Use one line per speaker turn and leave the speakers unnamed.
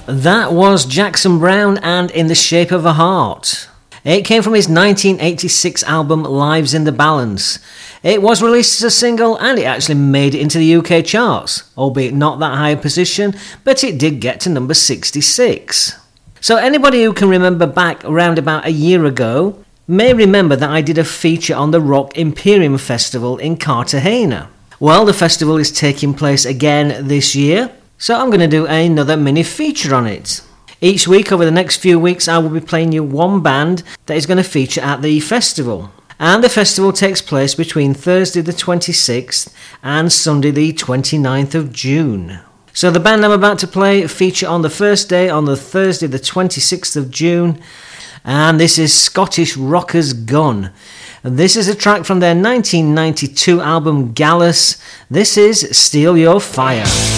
That was Jackson Browne and In the Shape of a Heart. It came from his 1986 album Lives in the Balance. It was released as a single and it actually made it into the UK charts, albeit not that high a position, but it did get to number 66. So anybody who can remember back around about a year ago may remember that I did a feature on the Rock Imperium Festival in Cartagena. Well, the festival is taking place again this year, so I'm going to do another mini feature on it. Each week over the next few weeks I will be playing you one band that is going to feature at the festival. And the festival takes place between Thursday the 26th and Sunday the 29th of June. So the band I'm about to play feature on the first day, on the Thursday the 26th of June, and this is Scottish Rockers Gun. This is a track from their 1992 album Gallus. This is Steal Your Fire.